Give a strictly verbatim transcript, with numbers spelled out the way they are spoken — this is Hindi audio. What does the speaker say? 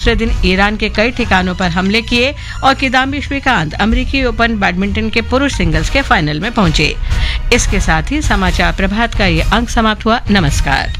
दूसरे दिन ईरान के कई ठिकानों पर हमले किए और किदाम्बी श्रीकांत अमेरिकी ओपन बैडमिंटन के पुरुष सिंगल्स के फाइनल में पहुंचे। इसके साथ ही समाचार प्रभात का ये अंक समाप्त हुआ। नमस्कार।